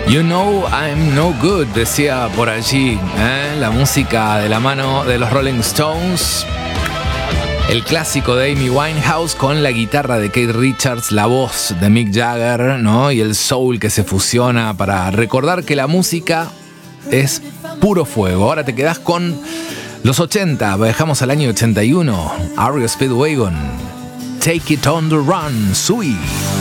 You know I'm no good, decía por allí, la música de la mano de los Rolling Stones. El clásico de Amy Winehouse con la guitarra de Keith Richards, la voz de Mick Jagger, ¿no? Y el soul que se fusiona para recordar que la música es puro fuego. Ahora te quedás con los 80, viajamos al año 81. REO Speedwagon, Take It On The Run, Sui.